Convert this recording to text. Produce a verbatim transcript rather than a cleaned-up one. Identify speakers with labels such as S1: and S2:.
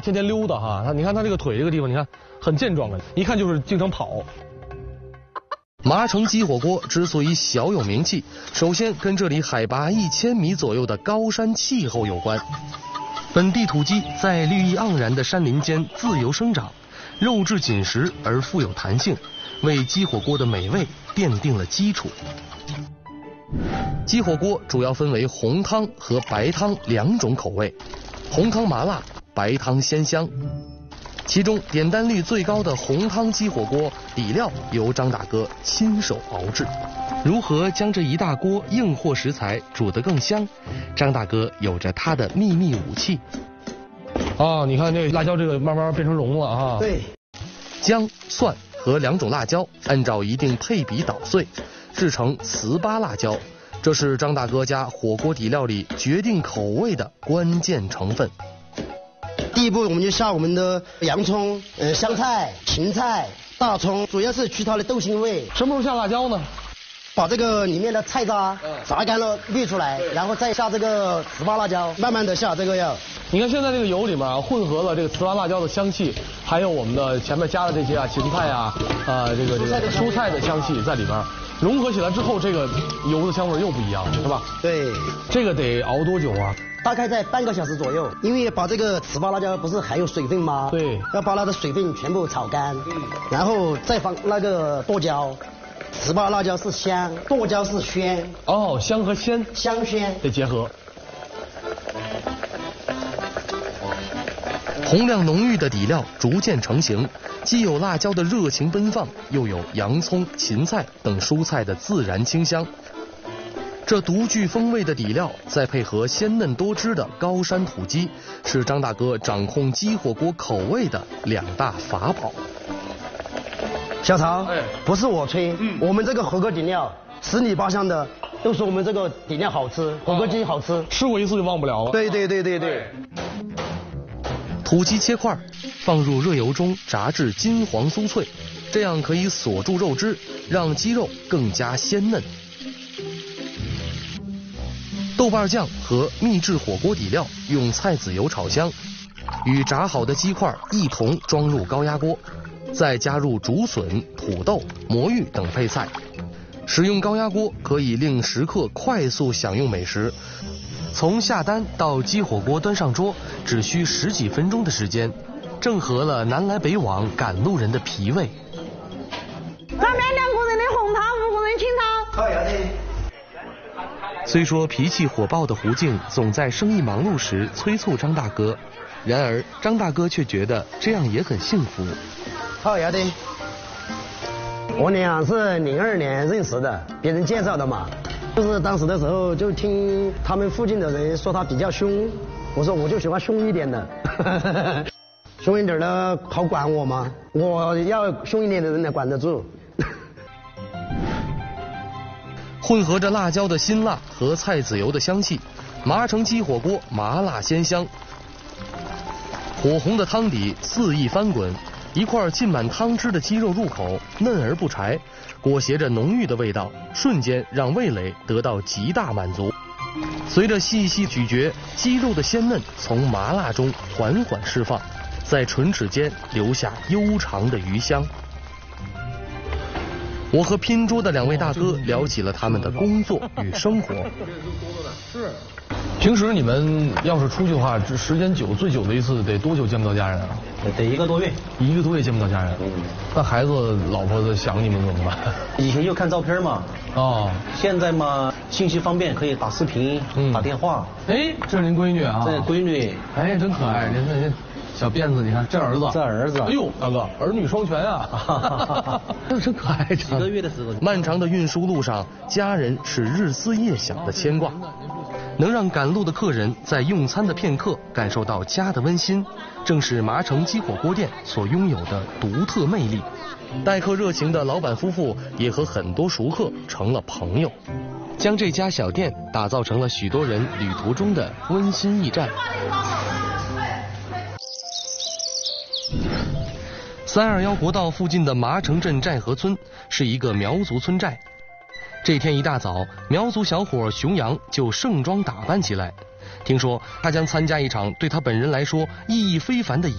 S1: 天天溜达哈，他你看他这个腿这个地方，你看很健壮的，一看就是经常跑。
S2: 麻城鸡火锅之所以小有名气，首先跟这里海拔一千米左右的高山气候有关。本地土鸡在绿意盎然的山林间自由生长，肉质紧实而富有弹性，为鸡火锅的美味奠定了基础。鸡火锅主要分为红汤和白汤两种口味，红汤麻辣，白汤鲜香。其中点单率最高的红汤鸡火锅底料由张大哥亲手熬制。如何将这一大锅硬货食材煮得更香？张大哥有着他的秘密武器。
S1: 啊，你看这辣椒这个慢慢变成蓉了啊。
S3: 对，
S2: 姜、蒜和两种辣椒按照一定配比捣碎，制成糍粑辣椒。这是张大哥家火锅底料里决定口味的关键成分。
S3: 第一步我们就下我们的洋葱、呃香菜、芹菜、大葱，主要是去它的豆腥味。
S1: 什么时候下辣椒呢？
S3: 把这个里面的菜渣炸干了滤出来，然后再下这个糍粑辣椒，慢慢的下这个要。
S1: 你看现在这个油里面啊，混合了这个糍粑辣椒的香气，还有我们的前面加的这些啊芹菜啊啊、呃、这个这个蔬菜的香气在里面融合起来之后，这个油的香味又不一样了，是吧？
S3: 对，
S1: 这个得熬多久啊？
S3: 大概在半个小时左右，因为把这个糍粑辣椒不是含有水分吗？
S1: 对，
S3: 要把它的水分全部炒干，然后再放那个剁椒。糍粑辣椒是香，剁椒是鲜。
S1: 哦，香和鲜，
S3: 香鲜
S1: 得结合。
S2: 红亮浓郁的底料逐渐成型，既有辣椒的热情奔放，又有洋葱、芹菜等蔬菜的自然清香。这独具风味的底料，再配合鲜嫩多汁的高山土鸡，是张大哥掌控鸡火锅口味的两大法宝。
S3: 小曹，
S1: 哎，
S3: 不是我吹，
S1: 嗯，
S3: 我们这个火锅底料十里八乡的都说我们这个底料好吃，火锅鸡好吃，
S1: 哦，吃过一次就忘不了了。
S3: 对对对对对。
S2: 土鸡切块，放入热油中炸至金黄酥脆，这样可以锁住肉汁，让鸡肉更加鲜嫩。豆瓣酱和秘制火锅底料用菜籽油炒香，与炸好的鸡块一同装入高压锅，再加入竹笋、土豆、魔芋等配菜。使用高压锅可以令食客快速享用美食，从下单到鸡火锅端上桌只需十几分钟的时间，正合了南来北往赶路人的脾胃。
S4: 上面两个人的红汤，五个人清汤。
S3: 好呀的。
S2: 虽说脾气火爆的胡静总在生意忙碌时催促张大哥，然而张大哥却觉得这样也很幸福。
S3: 好呀的。我俩是零二年认识的，别人介绍的嘛。就是当时的时候就听他们附近的人说他比较凶，我说我就喜欢凶一点的。凶一点的好管我吗？我要凶一点的人才管得住。
S2: 混合着辣椒的辛辣和菜籽油的香气，麻城鸡火锅麻辣鲜香。火红的汤底肆意翻滚，一块浸满汤汁的鸡肉入口嫩而不柴，裹挟着浓郁的味道，瞬间让味蕾得到极大满足。随着细细咀嚼，鸡肉的鲜嫩从麻辣中缓缓释放，在唇齿间留下悠长的余香。我和拼桌的两位大哥聊起了他们的工作与生活。
S1: 是，平时你们要是出去的话，这时间久，最久的一次得多久见不到家人啊？
S5: 得一个多月，
S1: 一个多月见不到家人。嗯，那孩子、老婆子想你们怎么办？
S5: 以前就看照片嘛。
S1: 哦，
S5: 现在嘛，信息方便，可以打视频、嗯、打电话。
S1: 哎，这是您闺女啊？
S5: 这是闺女。
S1: 哎，真可爱，您看您。小辫子，你看这儿子，
S5: 这儿子，
S1: 哎呦，大哥，儿女双全啊，真可爱。
S5: 几个月的时候，
S2: 漫长的运输路上，家人是日思夜想的牵挂，能让赶路的客人在用餐的片刻感受到家的温馨，正是麻城鸡火锅店所拥有的独特魅力。待客热情的老板夫妇也和很多熟客成了朋友，将这家小店打造成了许多人旅途中的温馨驿站。三二幺国道附近的麻城镇寨河村是一个苗族村寨。这天一大早，苗族小伙熊阳就盛装打扮起来。听说他将参加一场对他本人来说意义非凡的